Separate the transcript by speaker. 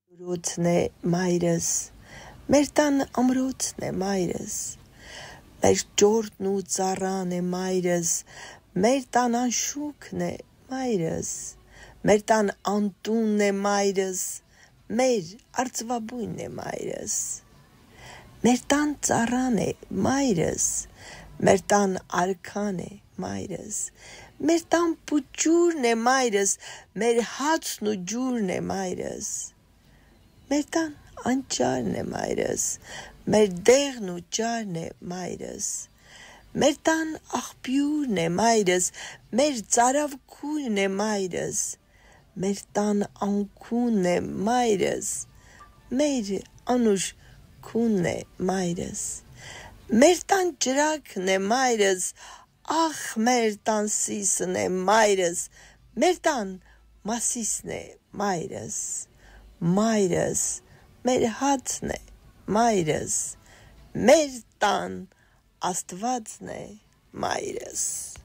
Speaker 1: Ամրոցն է մայրս, մեր տան ամրոցն է մայրս, մեր ճորտն ու ծառան է մայրս, մեր տան անշուքն է մայրս, մեր տան անտունն է մայրս, մեր արծվաբույնն է մայրս, մեր տան ծառան է մայրս, մեր տան արքան է մայրս, մեր տան պուճուրն է մայրս, մեր հացն ու ջուրն է մայրս, մեր տան անճարն է մայրս, մեր դեղն ու ճարն է մայրս, մեր տան աղբյուրն է մայրս, մեր ծարավ քույրն է մայրս, մեր տան անքունն է մայրս, մեր անուշ քունն է մայրս, մեր տան ջրակն է մայրս, ախ մեր տան սիսն է մայրս, մեր տան մասիսն է մայրս, մայրս, մեր հացն է մայրս, մեր տան Աստվածն է մայրս։